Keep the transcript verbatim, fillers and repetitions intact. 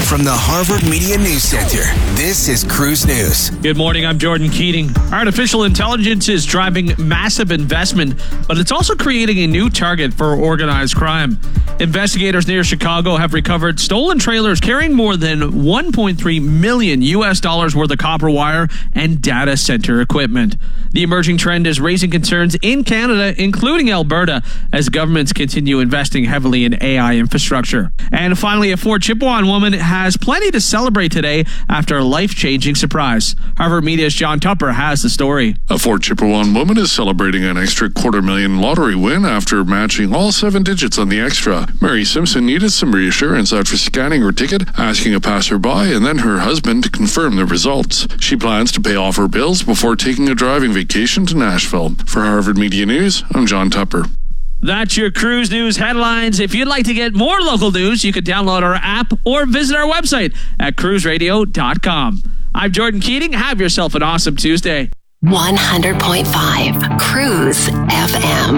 from the Harvard Media News Center, this is Cruise News. Good morning, I'm Jordan Keating. Artificial intelligence is driving massive investment, but it's also creating a new target for organized crime. Investigators near Chicago have recovered stolen trailers carrying more than one point three million U S dollars worth of copper wire and data center equipment. The emerging trend is raising concerns in Canada, including Alberta, as governments continue investing heavily in A I infrastructure. And finally, a Fort Chipewyan woman has plenty to celebrate today after a life-changing surprise. Harvard Media's John Tupper has the story. A Fort Chipewyan woman is celebrating an extra quarter million lottery win after matching all seven digits on the extra. Mary Simpson needed some reassurance after scanning her ticket, asking a passerby and then her husband to confirm the results. She plans to pay off her bills before taking a driving vacation to Nashville. For Harvard Media News, I'm John Tupper. That's your Cruise News headlines. If you'd like to get more local news, you can download our app or visit our website at cruise radio dot com. I'm Jordan Keating. Have yourself an awesome Tuesday. one hundred point five Cruise F M.